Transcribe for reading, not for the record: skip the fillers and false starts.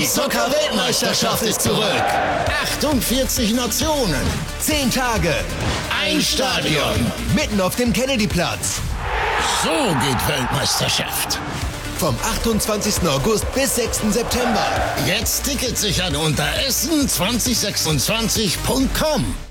Die Soccer-Weltmeisterschaft ist zurück. 48 Nationen, 10 Tage, ein Stadion, mitten auf dem Kennedyplatz. So geht Weltmeisterschaft. Vom 28. August bis 6. September. Jetzt Tickets sichern unter essen2026.com.